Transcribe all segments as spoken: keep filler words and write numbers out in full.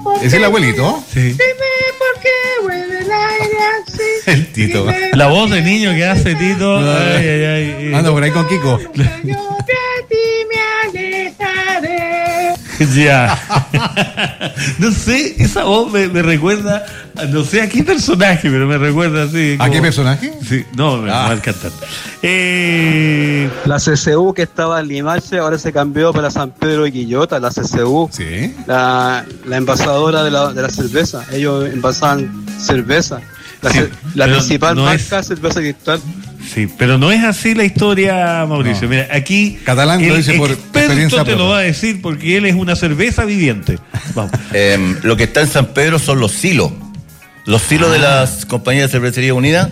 por qué. ¿Es el abuelito? Sí. Dime por qué huele el aire así. El Tito. Dime La voz de niño que hace Tito. Ay, ay, ay. Anda por ahí con Kiko. nunca yo de ti me alejaré. Ya. No sé, esa voz me, me recuerda, a no sé a qué personaje, pero me recuerda así. ¿A como- qué personaje? Sí, no, me Ah. va a encantar. Eh, La C C U que estaba en Limache ahora se cambió para San Pedro de Quillota, la C C U, Sí. la, la envasadora de la, de la cerveza. Ellos envasaban cerveza. La, Sí, ce- la pero principal no marca es- cerveza Cristal. sí, pero no es así la historia, Mauricio. No. Mira, aquí Catalán lo el dice por experto experiencia te propia. lo va a decir porque él es una cerveza viviente. Vamos. Eh, lo que está en San Pedro son los silos. Los silos Ah. de las compañías de cervecería unidas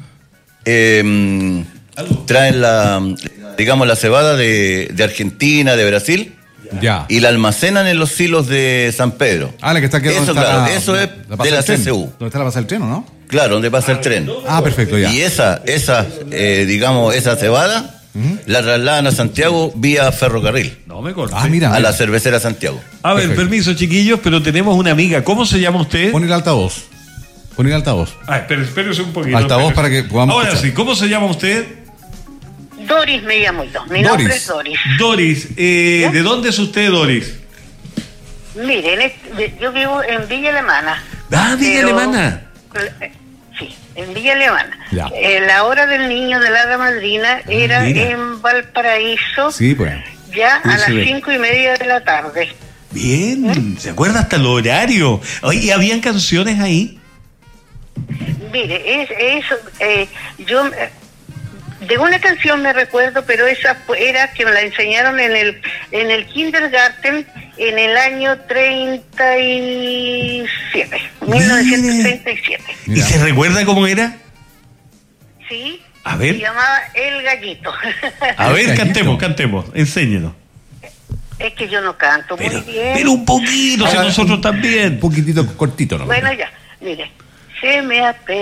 eh, traen la, digamos, la cebada de, de Argentina, de Brasil, Ya. y la almacenan en los silos de San Pedro. Ah, la que está aquí. Eso, donde está claro, la- eso es la pasa de la del tren. C C U. ¿Dónde está la pasa del tren, o no? Claro, donde pasa el tren. Ah, perfecto, ya. Y esa, esa eh, digamos, esa cebada la trasladan a Santiago vía ferrocarril, No me cortes. Ah, mira. a mira. la cervecera Santiago. A ver, Perfecto. permiso, chiquillos, pero tenemos una amiga. ¿Cómo se llama usted? Pon el altavoz. Pon el altavoz. Ah, espere, espérese un poquito. Altavoz espérese. para que podamos Ahora escuchar. sí, ¿cómo se llama usted? Doris me llamo yo. Mi Doris. nombre es Doris. Doris. Eh, ¿Ya? ¿De dónde es usted, Doris? Miren, es- yo vivo en Villa Alemana. Ah, Villa Pero- Alemana. eh, Sí, en Villa Alemana. Ya. Eh, la hora del niño de la hada madrina era mira. en Valparaíso, Sí, pues. ya Sí, a las se ve. cinco y media de la tarde. Bien, ¿se acuerda hasta el horario? Oye, ¿y habían canciones ahí? Mire, es, es eh, yo eh, de una canción me recuerdo, pero esa fue- era que me la enseñaron en el en el kindergarten en el año treinta y siete, mil novecientos treinta y siete. Mira. ¿Y se recuerda cómo era? ¿Sí? A ver. Se llamaba El Gallito. A ver, Gallito. cantemos, cantemos, enséñenos. Es que yo no canto Pero, muy bien. pero un poquito, si Haga nosotros un- también. Un poquitito cortito, ¿no? Bueno, ya, mire, se me apena